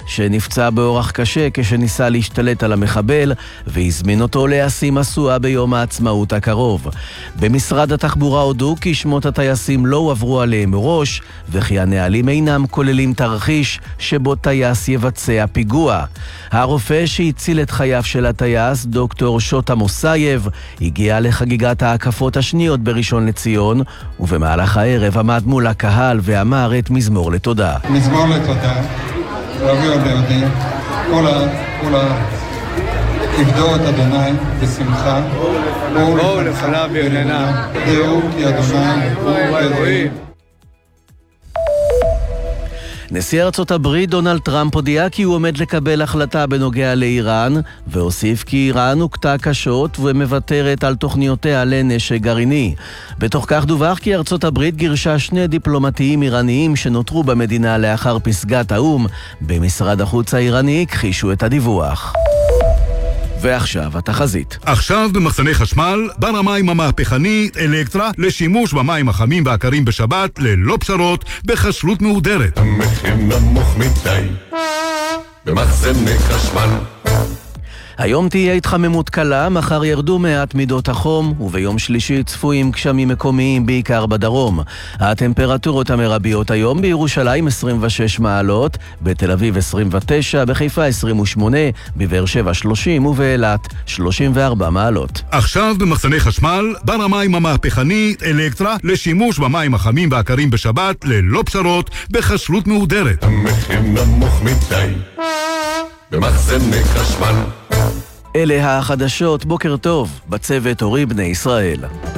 שנפצע באורח קשה כשניסה להשתלט על המחבל והזמין אותו להשיא מסוע ביום העצמאות הקרוב. במשרד התחבורה הודו כי שמות הטייסים לא הועברו עליהם מראש וכי הנהלים אינם כוללים תרחיש שבו טייס יבצע פיגוע. הרופא שהציל את חייו של הטייס, דוקטור שוטה מוסייב, הגיע לחגיגת ההקפות השניות בראשון לציון, ובמהלך הערב עמד מול הקהל ואמר את מזמור לתודה. מזמור לתודה, רבי וליהודי, כל עבדו את אדוני בשמחה, בואו לפניו בעניינה, דעו כי אדוני הוא אלוהים. נשיא ארצות הברית דונלד טראמפ הודיע כי הוא עומד לקבל החלטה בנוגע לאיראן, והוסיף כי איראן הוקטה קשות ומוותרת על תוכניותיה לנשק גרעיני. בתוך כך דווח כי ארצות הברית גירשה 2 דיפלומטיים איראניים שנותרו במדינה לאחר פסגת האום. במשרד החוץ האיראני הכחישו את הדיווח. ועכשיו התחזית. עכשיו במחסני חשמל, בר המים המהפכני אלקטרה לשימוש במים החמים והקרים בשבת ללא פשרות בחשלות מהודרת. המחיר נמוך מדי במחסני חשמל. היום תהיה התחממות קלה, מחר ירדו מעט מידות החום, וביום שלישי צפויים גשמים מקומיים בעיקר בדרום. הטמפרטורות המרביות היום בירושלים 26 מעלות, בתל אביב 29, בחיפה 28, בבאר שבע 30 ובאילת 34 מעלות. עכשיו במחסני חשמל, בר המים המהפכני אלקטרה לשימוש במים החמים והקרים בשבת ללא פשרות בחשלות מהודרת. המחיר נמוך מדי במחסני חשמל. אלה החדשות, בוקר טוב, בצוות אורי בני ישראל.